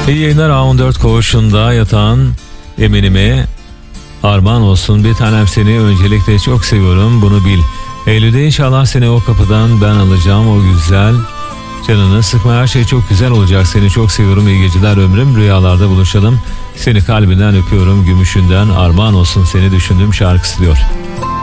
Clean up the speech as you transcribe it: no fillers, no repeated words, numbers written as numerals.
İyi yayınlar. A14 koğuşunda yatan Eminime armağan olsun. Bir tanem, seni öncelikle çok seviyorum, bunu bil. Eylül'de inşallah seni o kapıdan ben alacağım, o güzel. Canını sıkma, her şey çok güzel olacak. Seni çok seviyorum, iyi geceler ömrüm. Rüyalarda buluşalım. Seni kalbinden öpüyorum. Gümüşünden armağan olsun, seni düşündüğüm şarkısı diyor.